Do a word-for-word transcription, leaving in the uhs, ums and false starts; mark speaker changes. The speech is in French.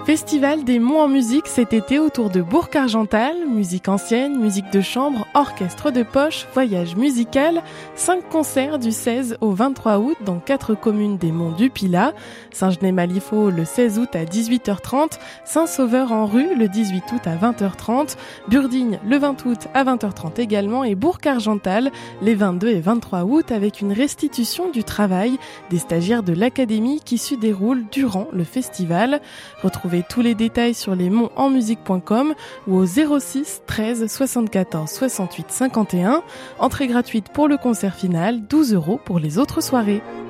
Speaker 1: Festival des Monts en musique cet été autour de Bourg-Argental, musique ancienne, musique de chambre, orchestre de poche, voyage musical, cinq concerts du seize au vingt-trois août dans quatre communes des Monts du Pilat, Saint-Genès-Malifaux le seize août à dix-huit heures trente, Saint-Sauveur-en-Rue le dix-huit août à vingt heures trente, Burdignes le vingt août à vingt heures trente également et Bourg-Argental les vingt-deux et vingt-trois août avec une restitution du travail des stagiaires de l'académie qui se déroule durant le festival. Retrouvez tous les détails sur lesmontsenmusique point com ou au zéro six treize soixante-quatorze soixante-huit cinquante et un. Entrée gratuite pour le concert final, douze euros pour les autres soirées.